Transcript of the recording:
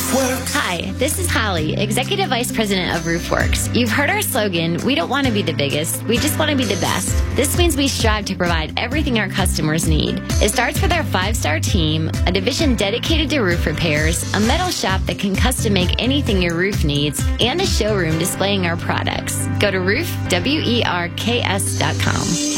Roofworks. Hi, this is Holly, Executive Vice President of Roofworks. You've heard our slogan, we don't want to be the biggest, we just want to be the best. This means we strive to provide everything our customers need. It starts with our 5-star team, a division dedicated to roof repairs, a metal shop that can custom make anything your roof needs, and a showroom displaying our products. Go to roofwerks.com.